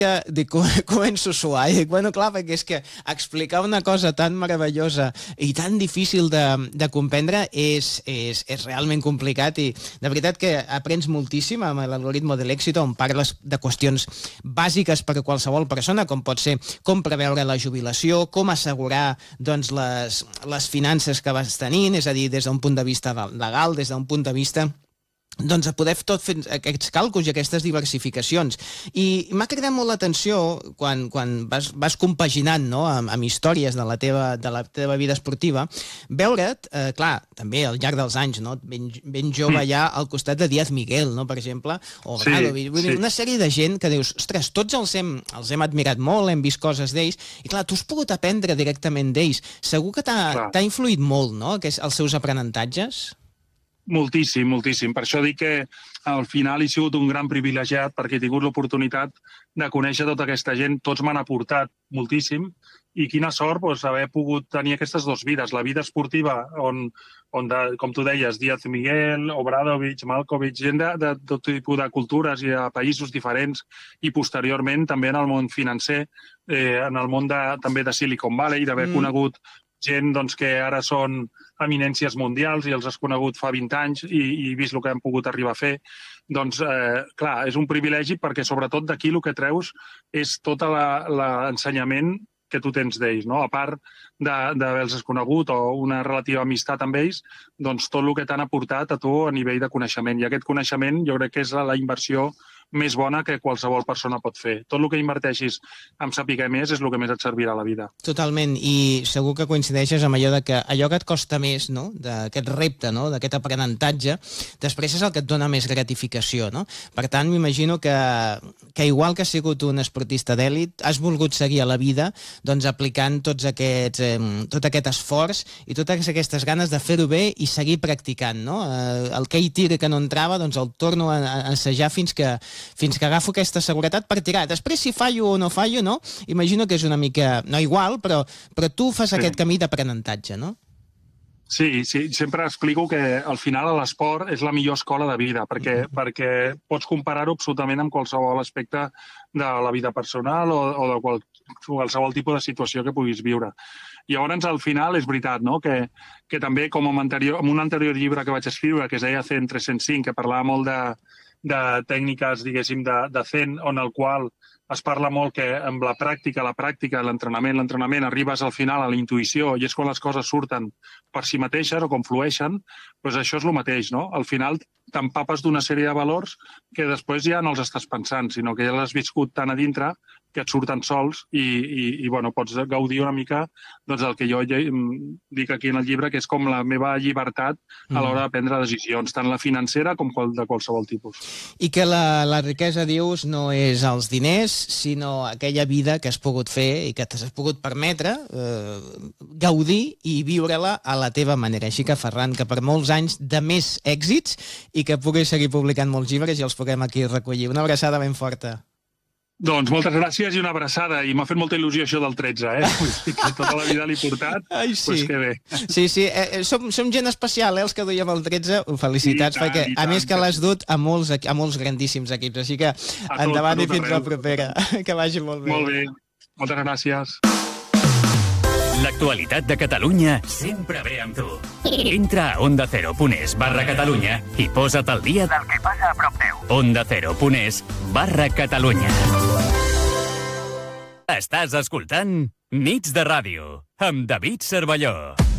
començo a suar i dic, bueno, clar, perquè és que explicar una cosa tan meravellosa i tan difícil de comprendre és realment complicat i de veritat que aprens moltíssim amb l'algoritme de l'èxit on parles de qüestions bàsiques per a qualsevol persona, com pot ser com preveure la jubilació, com assegurar doncs, les finances que vas tenint, és a dir, des d'un punt de vista legal, des d'un punt de vista doncs a poder tot fer aquests càlculs i aquestes diversificacions. I m'ha cridat molt l'atenció quan vas compaginant, no, amb històries de la teva vida esportiva, veure't, clar, també al llarg dels anys, no, ben jove ja al costat de Díaz Miguel, no, per exemple, o Obradovic, vull dir, una sèrie de gent que dius, ostres, tots els hem admirat molt, hem vist coses d'ells, i clar, tu has pogut aprendre directament d'ells. Segur que t'ha influït molt, no?, els seus aprenentatges? Moltíssim, moltíssim. Per això dic que al final he sigut un gran privilegiat perquè he tingut l'oportunitat de conèixer tota aquesta gent. Tots m'han aportat moltíssim i quina sort haver pogut tenir aquestes dues vides. La vida esportiva on com tu deies, Díaz Miguel, Obradovic, Malkovich, gent de tot tipus de cultures i de països diferents i posteriorment també en el món financer, en el món també de Silicon Valley, d'haver conegut gent que ara són eminències mundials i els has conegut fa 20 anys i vist el que han pogut arribar a fer. Doncs, clar, és un privilegi perquè sobretot d'aquí el que treus és tot l'ensenyament que tu tens d'ells, no? A part d'haver-los conegut o una relativa amistat amb ells, doncs tot el que t'han aportat a tu a nivell de coneixement. I aquest coneixement jo crec que és la inversió més bona que qualsevol persona pot fer. Tot el que inverteixis en saber més és el que més et servirà a la vida. Totalment, i segur que coincideixes amb allò que allò que et costa més, no?, d'aquest repte, no?, d'aquest aprenentatge, després és el que et dona més gratificació, no? Per tant, m'imagino que igual que has sigut un esportista d'èlit, has volgut seguir a la vida doncs aplicant tot aquest esforç i totes aquestes ganes de fer-ho bé i seguir practicant, no? El que hi tira que no entrava, doncs el torno a ensejar fins que agafo aquesta seguretat per tirar. Després, si fallo o no fallo, no? Imagino que és una mica, no igual, però tu fas aquest camí d'aprenentatge, no? Sí, sempre explico que al final l'esport és la millor escola de vida, perquè pots comparar-ho absolutament amb qualsevol aspecte de la vida personal o de qualsevol tipus de situació que puguis viure. I llavors, al final, és veritat, no?, que també, com en un anterior llibre que vaig escriure, que es deia Zen 305, que parlava molt de tècniques, diguéssim, de Zen, on el qual es parla molt que amb la pràctica, l'entrenament, arribes al final a la intuïció i és quan les coses surten per si mateixes o com flueixen, doncs això és el mateix, no? Al final t'empapes d'una sèrie de valors que després ja no els estàs pensant, sinó que ja l'has viscut tan a dintre que et surten sols i pots gaudir una mica del que jo dic aquí en el llibre, que és com la meva llibertat a l'hora de prendre decisions, tant la financera com de qualsevol tipus. I que la riquesa, dius, no és els diners, sinó aquella vida que has pogut fer i que t'has pogut permetre gaudir i viure-la a la teva manera. Així que, Ferran, que per molts anys de més èxits i que puguis seguir publicant molts llibres i els puguem aquí recollir. Una abraçada ben forta. Doncs moltes gràcies i una abraçada. I m'ha fet molta il·lusió això del 13, que tota la vida l'he portat. Ai, sí. Doncs que bé. Sí, som gent especial, els que duiem el 13. Felicitats, perquè a més que l'has dut a molts grandíssims equips. Així que endavant i fins la propera. Que vagi molt bé. Molt bé. Moltes gràcies. L'actualitat de Catalunya sempre ve amb tu. Entra a ondacero.es/Catalunya i posa't al dia del que passa a prop teu. ondacero.es/Catalunya. Estàs escoltant Nits de Ràdio amb David Cervelló.